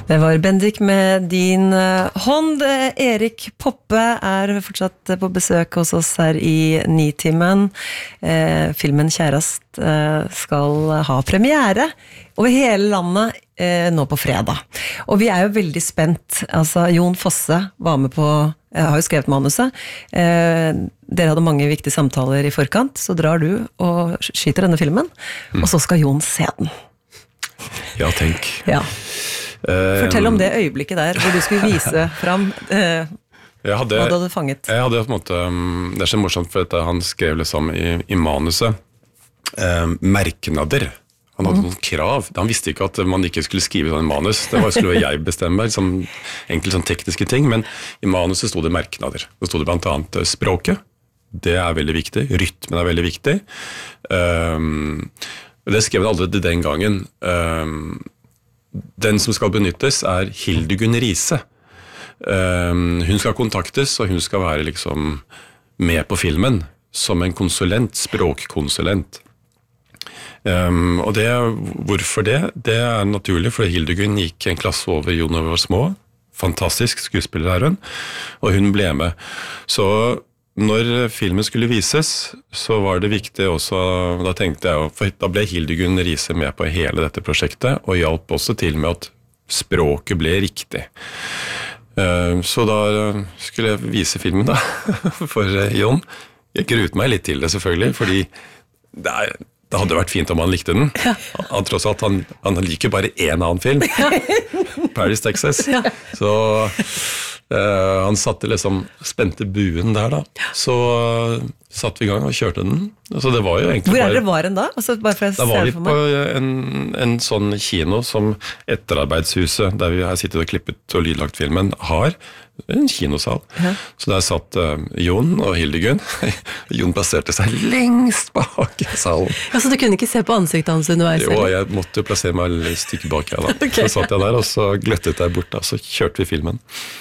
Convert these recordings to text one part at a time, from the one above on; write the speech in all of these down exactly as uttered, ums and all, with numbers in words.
Det var Bendik med din uh, hånd. Erik Poppe er fortsatt på besøk hos oss her i Nitimen. Eh, filmen Kjærast eh, skal ha premiere over hele landet eh, nå på fredag. Og vi er jo veldig spent. Altså, Jon Fosse var med på, jeg har jo skrevet manuset. Eh, dere hadde mange viktige samtaler i forkant, så drar du og skyter denne filmen, mm. og så skal Jon se den. Ja, tenk. Ja. Fortell om det øyeblikket der, hvor du skulle vise frem eh, jeg hadde, hva du hadde fanget. Jeg hadde på en måte, det er så morsomt, for at han skrev liksom i, i manuset, eh, merknader. Han hadde mm. noen krav. Han visste ikke at man ikke skulle skrive sånn manus. Det var, skulle jeg bestemme, liksom, enkelt sånn tekniske ting, men i manuset stod det merknader. Det stod det blant annet språket. Det er veldig viktig. Rytmen er veldig viktig. Um, det skrev han allerede den gangen. Um, Den som skal benyttes er Hildegunn Riise. Um, hun skal kontaktes, og hun skal være liksom med på filmen som en konsulent, språkkonsulent. Um, og det, hvorfor det? Det er naturlig, for Hildegunn gikk en klasse over Jon da vi var små. Fantastisk skuespiller er hun, og hun ble med. Så når filmen skulle vises, så var det viktig også, da tenkte jeg, for da ble Hildegunn Riise med på hele dette prosjektet, og hjalp også til med at språket ble riktig. Så da skulle jeg vise filmen da, for Jon. Jeg gruet meg litt til det selvfølgelig, fordi det, er, det hadde vært fint om han likte den. Han, tross alt, han, han liker bare en annen film, Paris, Texas. Så... Uh, han satte liksom, spente buen der da, så uh, satte vi i gang og kjørte den. Så det var jo egentlig Hvor er det var den da? Altså, bare for da var vi på en, en sånn kino som Etterarbeidshuset, der vi har sittet og klippet og lydlagt filmen, har en kinosal. Ja. Så der satt uh, Jon og Hildegunn. Jon plasserte seg lengst bak i salen. Ja, så du kunne ikke se på ansiktet hans underveis? Jo, eller? Jeg måtte jo plassere meg et stykke bak her da. Okay. Så satt jeg der, og så gløttet jeg bort da, så kjørte vi filmen.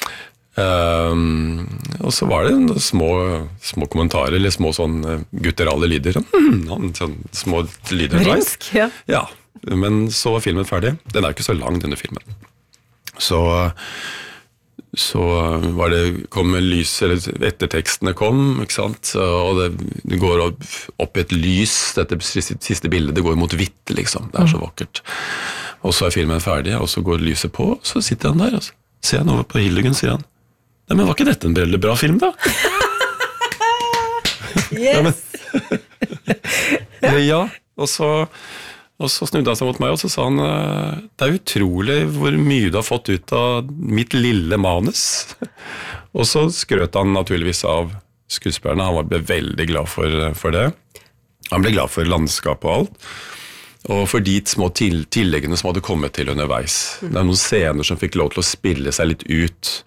Um, og så var det små, små kommentarer, eller små sånn gutterale lyder, sånn, sånn små lyder. Vrimsk, ja. Ja, men så var filmen ferdig. Den er ikke så lang, denne filmen. Så, så var det, kom lys, eller ettertekstene kom, ikke sant, og det, det går opp, opp i et lys, dette siste bildet, det går mot hvitt, liksom, det er så vakkert. Og så er filmen ferdig, og så går lyset på, og så sitter han der, og så ser han over på Hildegunn, sier han, nei, men var ikke dette en veldig bra film da? Yes! Ja, men, ja, og så, og så snudde han seg mot meg, og så sa han, det er utrolig hvor mye du har fått ut av mitt lille manus. Og så skrøt han naturligvis av skuespillerne, han ble veldig glad for, for det. Han ble glad for landskap og alt. Og for de små til, tilleggene som hadde kommet til underveis. Det er noen scener som fikk lov til å spille seg litt ut.